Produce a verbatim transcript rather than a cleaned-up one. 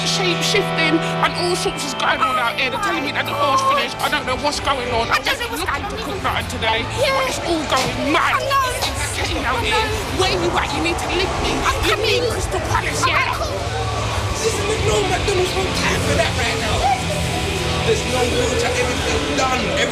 got shape shifting and all sorts is going on out here. They're telling me that the war's finished. I don't know what's going on. I wasn't looking to cook nothing today, but it's all going mad. Getting out here. Where you at? You need to lift me. Lift me in Crystal Palace, yeah? Listen, there's no McDonald's, no time for that right now. There's no water, everything's done. Everything